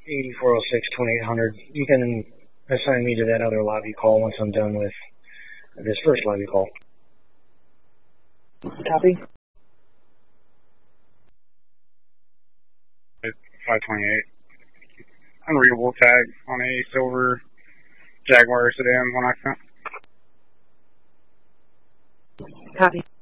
8406-2800. You can assign me to that other lobby call once I'm done with this first lobby call. Copy. 528. Unreadable tag on a silver Jaguar sedan, 1 occupant. Copy.